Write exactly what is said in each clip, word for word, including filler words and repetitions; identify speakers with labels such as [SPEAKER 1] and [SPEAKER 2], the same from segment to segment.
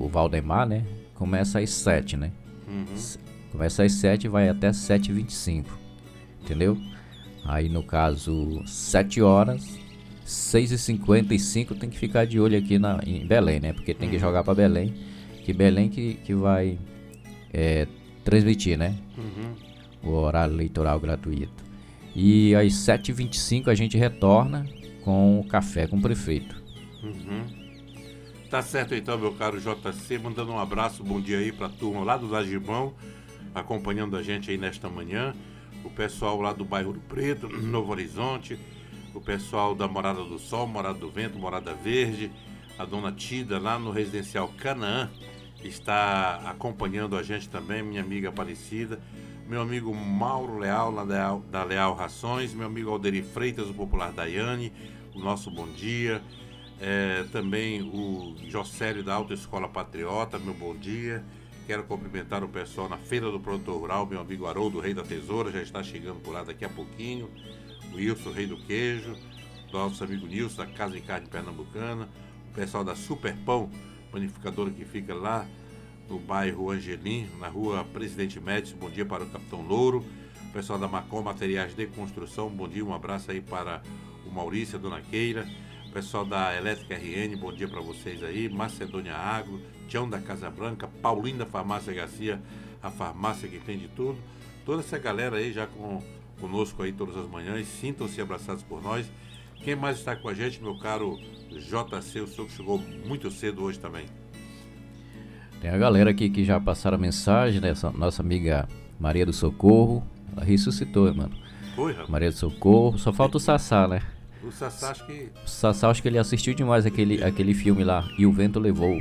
[SPEAKER 1] Valdemar, né? Começa às sete, né?
[SPEAKER 2] Uhum.
[SPEAKER 1] Começa às sete e vai até sete e vinte e cinco, entendeu? Aí no caso, sete horas, seis e cinquenta e cinco tem que ficar de olho aqui na, em Belém, né? Porque tem que
[SPEAKER 2] Uhum.
[SPEAKER 1] jogar pra Belém, que Belém que, que vai é, transmitir, né?
[SPEAKER 2] Uhum.
[SPEAKER 1] O horário eleitoral gratuito. E às sete e vinte e cinco a gente retorna com o café com o prefeito.
[SPEAKER 2] Uhum. Tá certo então, meu caro J C, mandando um abraço, bom dia aí pra turma lá do Lagimão, acompanhando a gente aí nesta manhã, o pessoal lá do bairro do Preto, Novo Horizonte, o pessoal da Morada do Sol, Morada do Vento, Morada Verde, a dona Tida lá no residencial Canaã está acompanhando a gente também, minha amiga Aparecida, meu amigo Mauro Leal, lá da, da Leal Rações, meu amigo Alderi Freitas, o popular Daiane, o nosso bom dia, é, também o Jocélio da Autoescola Patriota, meu bom dia. Quero cumprimentar o pessoal na Feira do Produtor Rural, meu amigo Haroldo, Rei da Tesoura, já está chegando por lá daqui a pouquinho. O Wilson, Rei do Queijo, nosso amigo Nilson, da Casa de Carne Pernambucana. O pessoal da Super Pão, panificadora que fica lá no bairro Angelim, na rua Presidente Médici, bom dia para o Capitão Louro. O pessoal da Macom Materiais de Construção, bom dia, um abraço aí para o Maurício, a Dona Queira. O pessoal da Elétrica R N, bom dia para vocês aí. Macedônia Agro, Tião da Casa Branca, Paulinho da Farmácia Garcia, a farmácia que tem de tudo. Toda essa galera aí já com, conosco aí todas as manhãs, sintam-se abraçados por nós. Quem mais está com a gente, meu caro J C, o senhor que chegou muito cedo hoje também.
[SPEAKER 1] Tem a galera aqui que já passaram a mensagem, né? Essa nossa amiga Maria do Socorro, ela ressuscitou, mano.
[SPEAKER 2] Foi, rapaz.
[SPEAKER 1] Maria do Socorro, só falta o Sassá, né?
[SPEAKER 2] O Sassá, acho que...
[SPEAKER 1] O Sassá, acho que ele assistiu demais aquele, aquele filme lá, E o Vento Levou.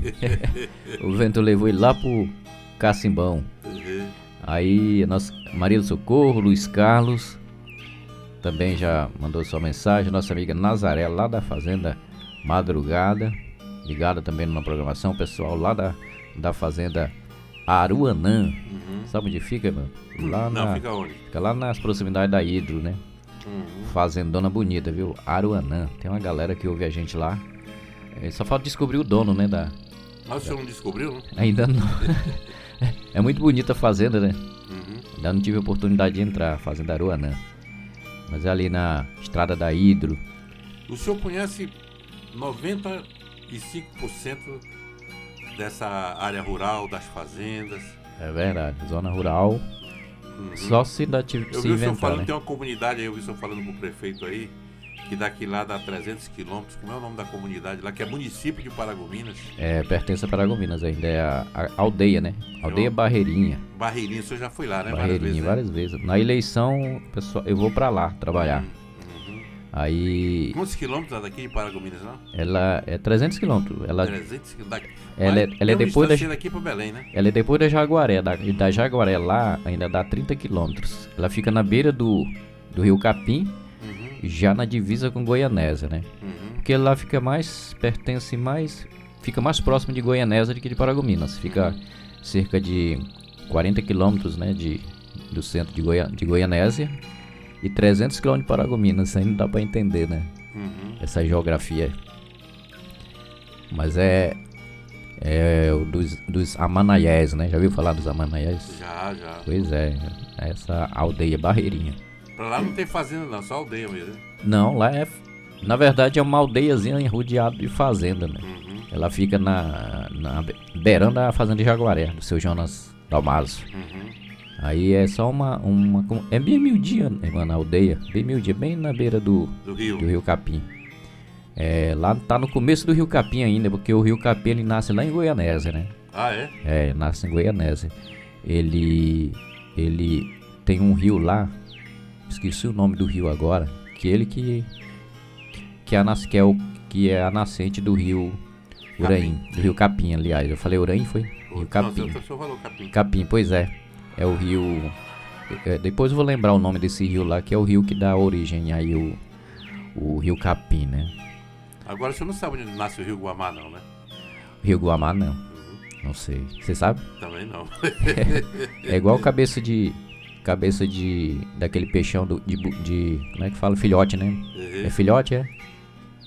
[SPEAKER 1] O vento levou ele lá pro Cacimbão.
[SPEAKER 2] Uhum.
[SPEAKER 1] Aí, a nossa Maria do Socorro, Luiz Carlos, também já mandou sua mensagem. Nossa amiga Nazaré, lá da Fazenda Madrugada, ligada também na programação. Pessoal lá da, da Fazenda Aruanã.
[SPEAKER 2] Uhum.
[SPEAKER 1] Sabe onde fica, mano? Lá
[SPEAKER 2] Não,
[SPEAKER 1] na,
[SPEAKER 2] fica onde?
[SPEAKER 1] Fica lá nas proximidades da Hidro, né?
[SPEAKER 2] Uhum.
[SPEAKER 1] Fazendona bonita, viu? Aruanã. Tem uma galera que ouve a gente lá. É, só falta descobrir o dono, né? Da...
[SPEAKER 2] Mas o senhor não descobriu, não?
[SPEAKER 1] Ainda não. É muito bonita a fazenda, né?
[SPEAKER 2] Uhum.
[SPEAKER 1] Ainda não tive a oportunidade de entrar, Fazenda Aruanã. Mas é ali na estrada da Hidro.
[SPEAKER 2] O senhor conhece noventa e cinco por cento dessa área rural, das fazendas.
[SPEAKER 1] É verdade, zona rural.
[SPEAKER 2] Uhum.
[SPEAKER 1] Só se ainda tive,
[SPEAKER 2] Eu
[SPEAKER 1] se
[SPEAKER 2] vi o senhor
[SPEAKER 1] inventar,
[SPEAKER 2] falando,
[SPEAKER 1] né?
[SPEAKER 2] tem uma comunidade aí, eu vi o senhor falando pro prefeito aí, que daqui lá dá trezentos quilômetros, como é o nome da comunidade lá, que é município de Paragominas.
[SPEAKER 1] É, pertence a Paragominas ainda, é a, a aldeia, né? Aldeia
[SPEAKER 2] Eu-
[SPEAKER 1] Barreirinha.
[SPEAKER 2] Barreirinha, o senhor já foi lá, né?
[SPEAKER 1] Barreirinha, várias vezes. Na eleição, pessoal, eu vou pra lá trabalhar.
[SPEAKER 2] Uhum.
[SPEAKER 1] Aí,
[SPEAKER 2] Quantos quilômetros dá daqui de Paragominas, não?
[SPEAKER 1] ela é trezentos quilômetros. Ela,
[SPEAKER 2] trezentos quilômetros.
[SPEAKER 1] ela é-
[SPEAKER 2] Mas
[SPEAKER 1] ela é
[SPEAKER 2] tem uma
[SPEAKER 1] depois da-
[SPEAKER 2] distância daqui pra Belém, né?
[SPEAKER 1] ela é depois da Jaguaré. Da, e da Jaguaré lá ainda dá trinta quilômetros. Ela fica na beira do, do Rio Capim,
[SPEAKER 2] Uhum.
[SPEAKER 1] já na divisa com Goianésia, né?
[SPEAKER 2] Uhum.
[SPEAKER 1] Porque lá fica mais, pertence mais, fica mais próximo de Goianésia do que de Paragominas. Fica cerca de quarenta quilômetros, né, de, do centro de, Goia, de Goianésia e trezentos quilômetros de Paragominas. Aí não dá pra entender, né,
[SPEAKER 2] Uhum.
[SPEAKER 1] essa geografia. Mas é, é o dos, dos Amanaiés, né? Já viu falar dos Amanaiés?
[SPEAKER 2] Já, já.
[SPEAKER 1] Pois é, essa aldeia Barreirinha.
[SPEAKER 2] Pra lá não tem fazenda não, só aldeia mesmo.
[SPEAKER 1] Não, lá é, na verdade é uma aldeiazinha rodeada de fazenda, né?
[SPEAKER 2] Uhum.
[SPEAKER 1] Ela fica na, na beirando a fazenda de Jaguaré, do seu Jonas Dalmaso.
[SPEAKER 2] Uhum.
[SPEAKER 1] Aí é só uma, uma é bem miudinha, né, mano, a aldeia, bem miudinha, bem na beira do,
[SPEAKER 2] Do Rio.
[SPEAKER 1] do Rio Capim. É, lá tá no começo do Rio Capim ainda, porque o Rio Capim ele nasce lá em Goianésia, né?
[SPEAKER 2] Ah, é?
[SPEAKER 1] É, nasce em Goianésia. Ele, ele tem um rio lá, esqueci o nome do rio agora, que ele que que é a, nas- que é, o, que é a nascente do rio Uraim, do rio Capim, aliás. Eu falei Uraim, foi? Rio
[SPEAKER 2] Não,
[SPEAKER 1] Capim.
[SPEAKER 2] o senhor falou capim.
[SPEAKER 1] Capim, pois é. É o rio. é, depois eu vou lembrar o nome desse rio lá, que é o rio que dá origem aí o, o rio Capim, né?
[SPEAKER 2] Agora o senhor não sabe onde nasce o Rio Guamá, não, né?
[SPEAKER 1] Rio Guamá, não.
[SPEAKER 2] Uhum.
[SPEAKER 1] Não sei. Você sabe?
[SPEAKER 2] Também não.
[SPEAKER 1] É igual cabeça de. Cabeça de. Daquele peixão do, de, bu- de. Como é que fala? Filhote, né? É
[SPEAKER 2] Uhum.
[SPEAKER 1] filhote, é?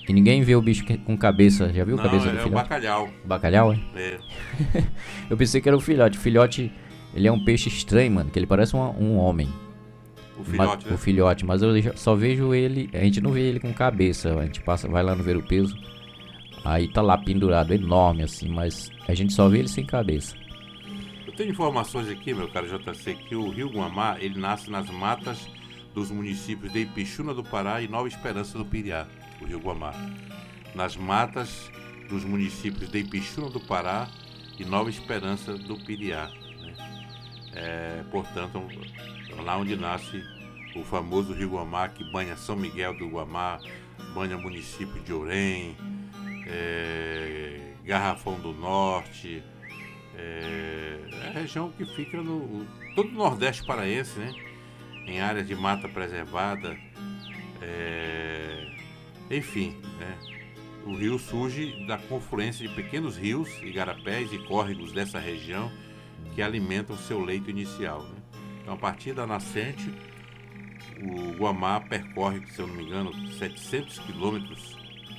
[SPEAKER 1] E ninguém vê o bicho com cabeça. Já viu
[SPEAKER 2] Não,
[SPEAKER 1] cabeça
[SPEAKER 2] é
[SPEAKER 1] do
[SPEAKER 2] o
[SPEAKER 1] filhote?
[SPEAKER 2] bacalhau.
[SPEAKER 1] Bacalhau, é?
[SPEAKER 2] É.
[SPEAKER 1] Eu pensei que era o filhote. O filhote, ele é um peixe estranho, mano. Que ele parece um, um homem.
[SPEAKER 2] O filhote,
[SPEAKER 1] Ma-
[SPEAKER 2] né?
[SPEAKER 1] O filhote. Mas eu já- só vejo ele... A gente não vê ele com cabeça. A gente passa, vai lá no Ver o Peso. Aí tá lá pendurado, enorme assim. Mas a gente só vê ele sem cabeça.
[SPEAKER 2] Eu tenho informações aqui, meu caro J C, que o rio Guamá, ele nasce nas matas dos municípios de Ipixuna do Pará e Nova Esperança do Piriá, o rio Guamá. Nas matas dos municípios de Ipixuna do Pará e Nova Esperança do Piriá. Né? É, portanto, lá onde nasce o famoso rio Guamá, que banha São Miguel do Guamá, banha o município de Orém, é, Garrafão do Norte, é, é a região que fica no todo o Nordeste paraense, né? Em áreas de mata preservada, é, enfim, né? O rio surge da confluência de pequenos rios, igarapés e córregos dessa região que alimentam seu leito inicial. Né? Então, a partir da nascente, o Guamá percorre, se eu não me engano, setecentos quilômetros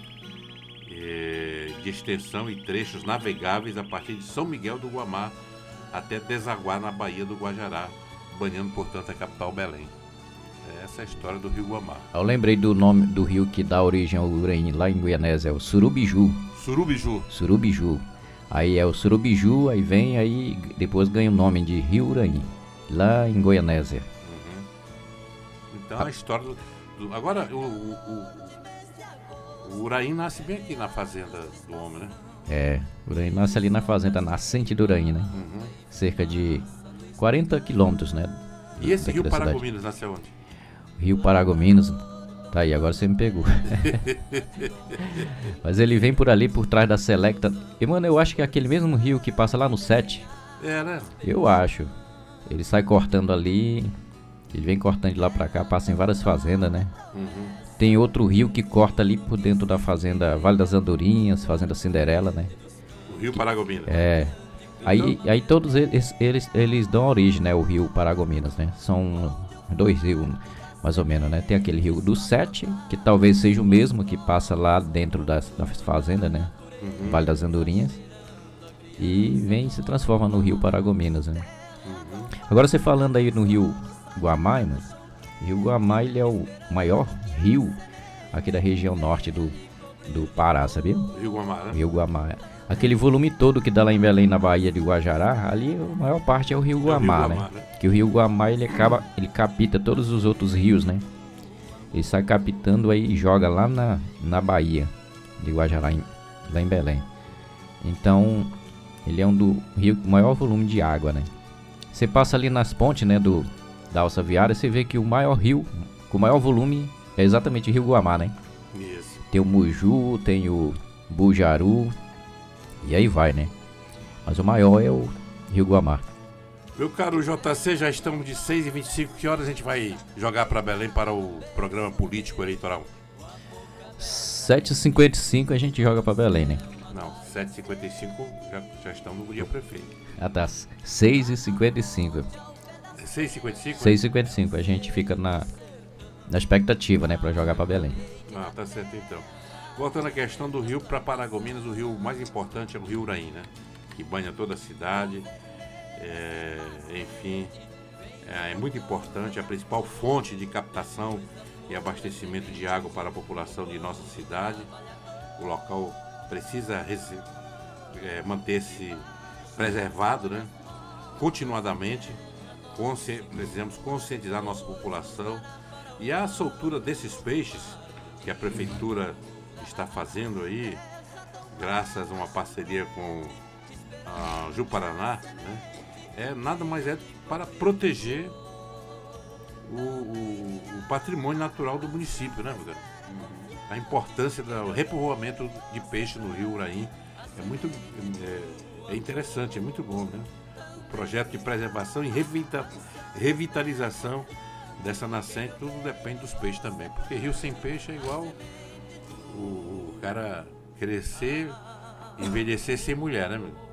[SPEAKER 2] é, de extensão e trechos navegáveis a partir de São Miguel do Guamá até desaguar na Baía do Guajará, banhando, portanto, a capital Belém. Essa é a história do rio Guamá.
[SPEAKER 1] Eu lembrei do nome do rio que dá origem ao Uraim, lá em Goianésia, é o Surubiju.
[SPEAKER 2] Surubiju.
[SPEAKER 1] Surubiju. Aí é o Surubiju, aí vem, aí depois ganha o nome de Rio Uraim, lá em Goianésia.
[SPEAKER 2] Uhum. Então a história do... do agora, o, o, o, o Uraim nasce bem aqui na fazenda do homem, né?
[SPEAKER 1] É, o Uraim nasce ali na fazenda Nascente do Uraim, né?
[SPEAKER 2] Uhum.
[SPEAKER 1] Cerca de quarenta quilômetros, né?
[SPEAKER 2] E esse
[SPEAKER 1] daqui
[SPEAKER 2] rio
[SPEAKER 1] da cidade.
[SPEAKER 2] Paragominas nasce onde?
[SPEAKER 1] Rio Paragominas, tá aí, agora você me pegou. Mas ele vem por ali, por trás da Selecta. E, mano, eu acho que é aquele mesmo rio que passa lá no sete.
[SPEAKER 2] É, né?
[SPEAKER 1] Eu acho. Ele sai cortando ali, ele vem cortando de lá pra cá, passa em várias fazendas, né?
[SPEAKER 2] Uhum.
[SPEAKER 1] Tem outro rio que corta ali por dentro da fazenda Vale das Andorinhas, fazenda Cinderela, né?
[SPEAKER 2] O rio Paragominas.
[SPEAKER 1] É. Aí, aí todos eles, eles, eles dão origem, né? O rio Paragominas, né? São dois rios, mais ou menos, né? Tem aquele rio do Sete, que talvez seja o mesmo que passa lá dentro das, da fazenda, né?
[SPEAKER 2] Uhum.
[SPEAKER 1] Vale das Andorinhas. E vem e se transforma no rio Paragominas, né?
[SPEAKER 2] Uhum.
[SPEAKER 1] Agora você falando aí no rio Guamá, mano. O rio Guamá, ele é o maior rio aqui da região norte do, do Pará, sabia?
[SPEAKER 2] Rio Guamá, né?
[SPEAKER 1] Rio Guamá. Aquele volume todo que dá lá em Belém, na Baía de Guajará, ali a maior parte é o rio Guamá,
[SPEAKER 2] é o rio
[SPEAKER 1] né?
[SPEAKER 2] Guamá, né?
[SPEAKER 1] Que o rio Guamá, ele acaba, ele capta todos os outros rios, né? Ele sai captando aí e joga lá na, na Baía de Guajará, em, lá em Belém. Então, ele é um do rio com maior volume de água, né? Você passa ali nas pontes, né, do, da alça viária, você vê que o maior rio, com maior volume, é exatamente o rio Guamá, né?
[SPEAKER 2] Isso.
[SPEAKER 1] Tem o Muju, tem o Bujaru, e aí vai, né? Mas o maior é o rio Guamá.
[SPEAKER 2] Meu caro J C, já estamos de seis e vinte e cinco. Que horas a gente vai jogar para Belém para o programa político eleitoral?
[SPEAKER 1] sete e cinquenta e cinco a gente joga pra Belém, né?
[SPEAKER 2] Não, sete e cinquenta e cinco já, já estamos no dia prefeito.
[SPEAKER 1] Ah, tá. seis e cinquenta e cinco.
[SPEAKER 2] seis e cinquenta e cinco?
[SPEAKER 1] seis e cinquenta e cinco. A gente fica na, na expectativa, né? Pra jogar pra Belém.
[SPEAKER 2] Ah, tá certo então. Voltando à questão do rio para Paragominas, o rio mais importante é o rio Uraim, né? Que banha toda a cidade. É, enfim, é, é muito importante, é a principal fonte de captação e abastecimento de água para a população de nossa cidade. O local precisa é, manter-se preservado, né? Continuadamente. Consci- precisamos conscientizar a nossa população. E a soltura desses peixes que a prefeitura está fazendo aí, graças a uma parceria com a Ju-Paraná, né? É nada mais é do que para proteger o, o, o patrimônio natural do município, né, Rodrigo? A importância do repovoamento de peixe no rio Uraim é muito é, é interessante, é muito bom, né? O projeto de preservação e revita, revitalização dessa nascente, tudo depende dos peixes também, porque rio sem peixe é igual o, o cara crescer, envelhecer sem mulher, né, meu?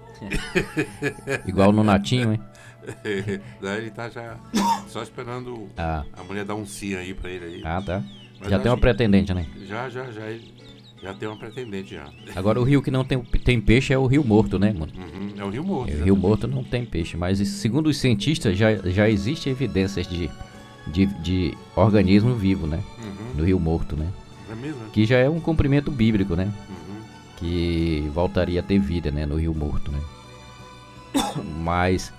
[SPEAKER 1] Igual no Natinho, hein?
[SPEAKER 2] Daí ele tá já só esperando
[SPEAKER 1] Ah.
[SPEAKER 2] a mulher dar um sim aí pra ele aí.
[SPEAKER 1] Ah, tá.
[SPEAKER 2] Mas
[SPEAKER 1] Já
[SPEAKER 2] eu
[SPEAKER 1] tem uma
[SPEAKER 2] acho
[SPEAKER 1] pretendente, né?
[SPEAKER 2] que Já, já, já. Ele, Já tem uma pretendente já.
[SPEAKER 1] Agora o rio que não tem, tem peixe é o Rio Morto, né, mano?
[SPEAKER 2] Uhum, é o Rio Morto.
[SPEAKER 1] É, o Rio Morto não tem peixe, mas segundo os cientistas já, já existe evidências de, de, de organismo vivo, né? Uhum. No Rio Morto, né?
[SPEAKER 2] É mesmo?
[SPEAKER 1] Que já é um cumprimento bíblico, né?
[SPEAKER 2] Uhum.
[SPEAKER 1] Que voltaria a ter vida, né? No Rio Morto, né? Mas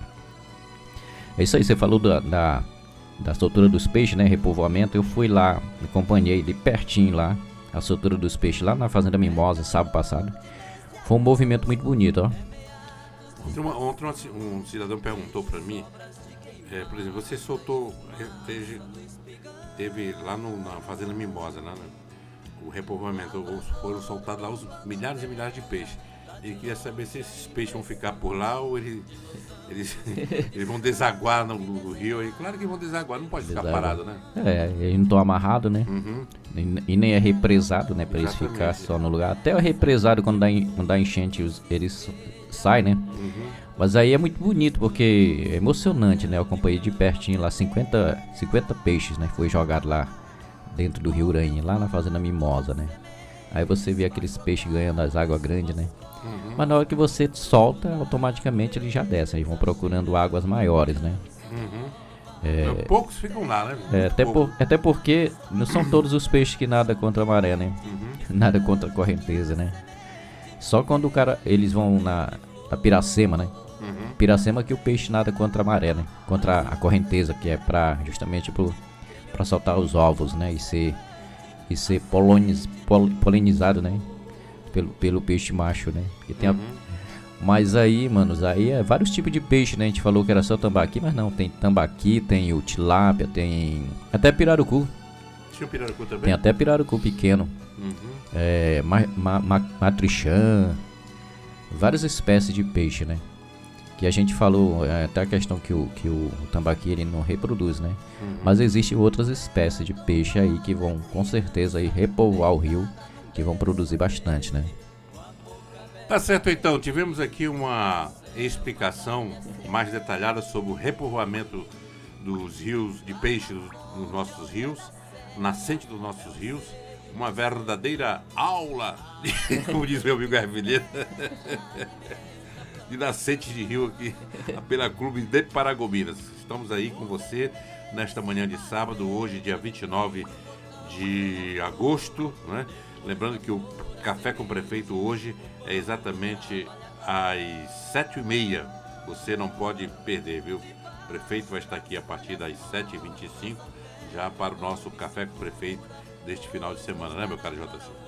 [SPEAKER 1] é isso aí, você falou da, da, da soltura dos peixes, né? Repovoamento. Eu fui lá, acompanhei de pertinho lá a soltura dos peixes lá na Fazenda Mimosa, sábado passado. Foi um movimento muito bonito, ó.
[SPEAKER 2] Ontem, uma, ontem uma, um cidadão perguntou pra mim, é, por exemplo, você soltou, teve, teve lá no, na Fazenda Mimosa, lá no, o repovoamento, foram soltados lá os milhares e milhares de peixes. Ele queria saber se esses peixes vão ficar por lá ou ele, eles, eles vão desaguar no, no rio. E claro que vão desaguar, não pode ficar
[SPEAKER 1] Deságua.
[SPEAKER 2] parado, né?
[SPEAKER 1] É, eles não estão amarrados, né?
[SPEAKER 2] Uhum.
[SPEAKER 1] E, e nem é represado, né? Pra
[SPEAKER 2] Exatamente.
[SPEAKER 1] eles ficar só no lugar. Até o represado, quando dá, quando dá enchente, os, eles saem, né?
[SPEAKER 2] Uhum.
[SPEAKER 1] Mas aí é muito bonito, porque é emocionante, né? Eu acompanhei de pertinho lá, cinquenta, cinquenta peixes, né? Foi jogado lá dentro do Rio Uranha, lá na Fazenda Mimosa, né? Aí você vê aqueles peixes ganhando as águas grandes, né? Uhum. Mas na hora que você solta, automaticamente eles já descem, eles vão procurando águas maiores, né?
[SPEAKER 2] Uhum.
[SPEAKER 1] É,
[SPEAKER 2] poucos ficam lá, né?
[SPEAKER 1] É, até, por, até porque não são todos os peixes que nadam contra a maré, né? Uhum. Nada contra a correnteza, né? Só quando o cara, eles vão na, na Piracema, né? Uhum. Piracema que o peixe nada contra a maré, né? Contra a correnteza, que é pra, justamente pro, pra soltar os ovos, né? E ser, e ser poloniz, pol, polinizado, né? Pelo, pelo peixe macho, né? Porque tem a, uhum. Mas aí, manos, aí é vários tipos de peixe, né? A gente falou que era só tambaqui, mas não. Tem tambaqui, tem o tilápia, tem até pirarucu.
[SPEAKER 2] Tinha o pirarucu também?
[SPEAKER 1] Tem até pirarucu pequeno. Uhum. É, ma, ma, ma, matrichã. Várias espécies de peixe, né? Que a gente falou, é, até a questão que o, que o tambaqui ele não reproduz, né? Uhum. Mas existem outras espécies de peixe aí que vão com certeza aí repovoar o rio, que vão produzir bastante, né?
[SPEAKER 2] Tá certo, então, tivemos aqui uma explicação mais detalhada sobre o repovoamento dos rios, de peixe nos nossos rios, nascente dos nossos rios, uma verdadeira aula, como diz meu amigo Arvilheta, de nascente de rio aqui pela Clube de Paragominas. Estamos aí com você nesta manhã de sábado, hoje dia vinte e nove de agosto, né? Lembrando que o Café com o Prefeito hoje é exatamente às sete e meia. Você não pode perder, viu? O prefeito vai estar aqui a partir das sete e vinte e cinco, já para o nosso Café com o Prefeito deste final de semana, né, meu caro J C?